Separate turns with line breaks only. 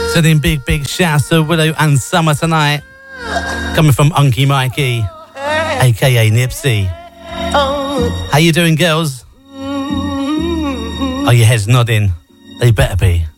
Sending big shouts to Willow and Summer tonight. Coming from Unky Mikey, aka Nipsey. How you doing, girls? Are your heads nodding? They better be.